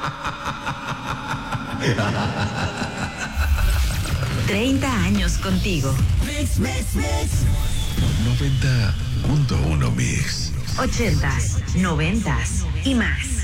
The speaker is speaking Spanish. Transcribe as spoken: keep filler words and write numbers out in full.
treinta años contigo. Mix, mix, mix. noventa punto uno Mix. ochentas, noventas y más.